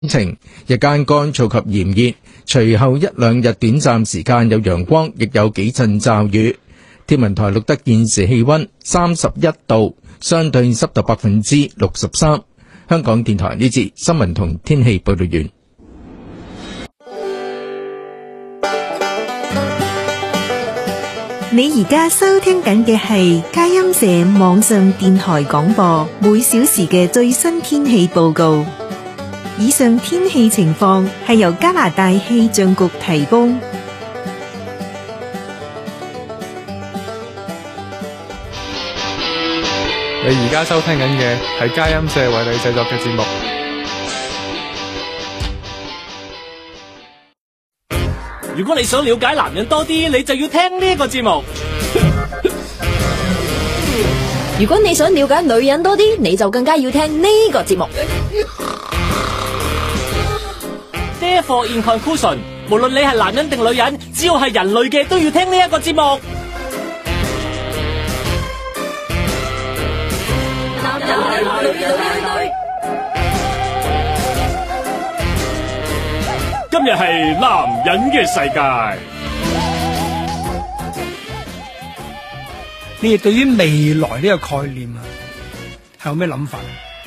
晴，日間乾燥及炎熱，隨後一兩日短暫時間有陽光，亦有幾陣驟雨。天文台錄得現時氣溫31度，相對濕度63%。香港電台呢節新聞同天氣報道完。 你而家收聽緊嘅係佳音社網上電台廣播，每小時嘅最新天氣報告。以上天氣情況係由加拿大氣象局提供。 你而家收聽緊嘅係佳音社為你製作嘅節目。 如果你想了解男人多啲，你就要聽呢個節目。 如果你想了解女人多啲，你就更加要聽呢個節目。 Therefore in conclusion， 無論你係男人定女人，只要係人類嘅都要聽呢一個節目。今日係男人嘅世界。 你哋對於未來呢個概念啊，係有咩諗法？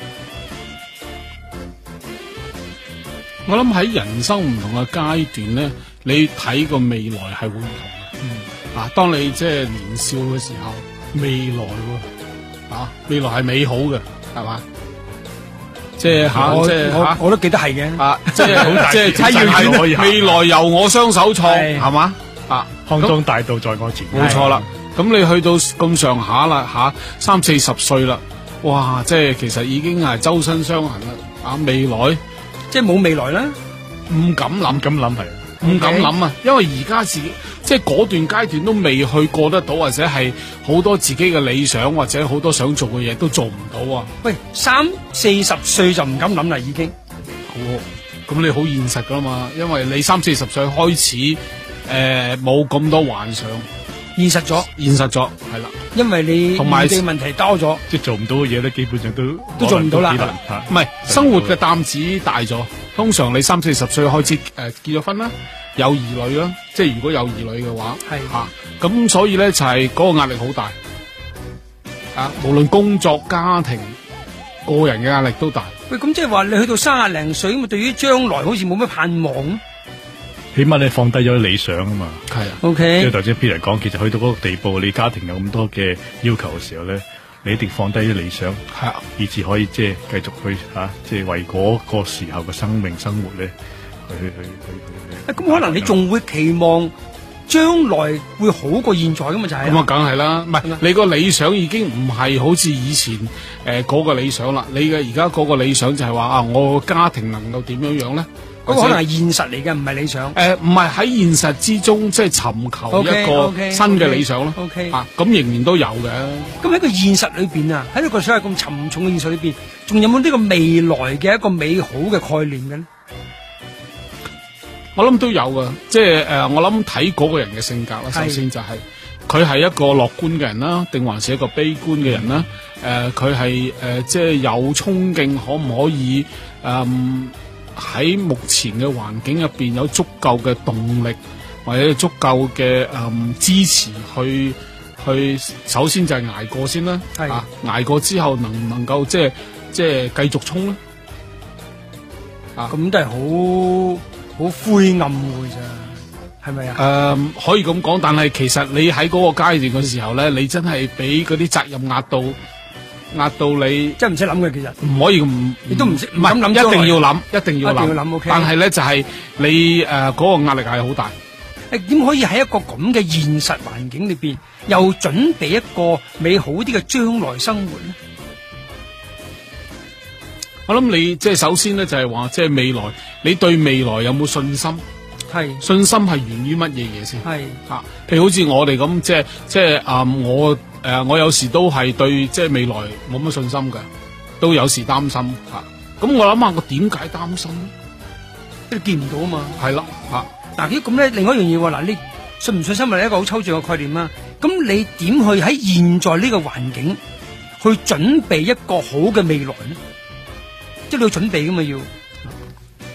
我諗喺人生唔同嘅階段咧，你睇個未來係會唔同嘅。當你即係年少嘅時候，未來未來係美好嘅，係嘛？即係我都記得係嘅。 即係未來由我雙手創，係嘛？ 康莊大道在我前。 冇錯啦。咁你去到咁上下啦，30-40歲啦，哇！即係其實已經係周身傷痕啦。未來即係冇未來啦， 唔敢諗，唔敢諗啊！因為而家自己即係嗰段階段都未去過得到，或者係好多自己嘅理想或者好多想做嘅嘢都做唔到啊！ 喂，30-40歲就唔敢諗啦，已經。 咁你好現實噶嘛？因為你30-40歲開始冇咁多幻想， 現實咗係啦。 因為你同埋問題多咗， 即係做唔到嘅嘢咧，基本上都做唔到啦。 唔係生活嘅擔子大咗。通常你30-40歲開始結咗婚啦，有兒女啦，即係如果有兒女嘅話，咁所以咧就係嗰個壓力好大。無論工作、家庭、個人嘅壓力都大。 喂，咁即係話你去到30零歲咁，對於將來好似冇咩盼望。 起碼你放低咗理想啊嘛。 係啊。 OK。 即係頭先 Peter 講，其實去到嗰個地步，你家庭有咁多嘅要求嘅時候咧，你一定放低啲理想， 係啊， 以至可以即係繼續去即係為嗰個時候嘅生活咧，去。 咁可能你仲會期望將來會好過現在噶嘛？就係。 咁啊，梗係啦，唔係你個理想已經唔係好似以前嗰個理想啦。你嘅而家嗰個理想就係話我個家庭能夠點樣咧？ 嗰個可能係現實嚟嘅，唔係理想。 唔係喺現實之中，即係尋求一個新嘅理想咯。咁仍然都有嘅。 咁喺個現實裏邊啊，喺呢個所謂咁沉重嘅現實裏邊，仲有冇呢個未來嘅一個美好嘅概念嘅咧？ 我諗都有噶，即係我諗睇嗰個人嘅性格啦。首先就係佢係一個樂觀嘅人啦，定還是一個悲觀嘅人啦？佢係即係有衝勁，可唔可以喺目前嘅環境入邊有足夠嘅動力，或者足夠嘅支持去首先就係捱過先啦。捱過之後能唔能夠即係繼續衝咧？ 咁都係好灰暗嘅咋，係咪啊？ 可以咁講，但係其實你喺嗰個階段嘅時候咧，你真係俾嗰啲責任壓到你， 真係唔識諗嘅。其實唔可以咁， 你都唔識， 唔係諗，一定要諗。 OK。 但係咧就係你嗰個壓力係好大。 點可以喺一個咁嘅現實環境裏邊，又準備一個美好啲嘅將來生活咧？ 我諗你即係首先咧就係話，即係未來你對未來有冇信心？信心係源於乜嘢嘢先？譬如好似我哋咁，即係我有時都係對即係未來冇乜信心嘅，都有時擔心咁我諗下我點解擔心咧？ 你見唔到啊嘛。係咯嗱，咁咧，另外一樣嘢喎，嗱，你信唔信心係一個好抽象嘅概念啦。咁你點去喺現在呢個環境去準備一個好嘅未來咧？即係你要準備噶嘛要。